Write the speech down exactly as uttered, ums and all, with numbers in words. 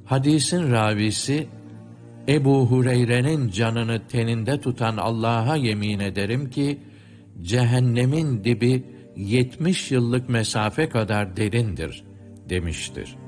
Hadisin ravisi, Ebu Hureyre'nin canını teninde tutan Allah'a yemin ederim ki, cehennemin dibi yetmiş yıllık mesafe kadar derindir, demiştir.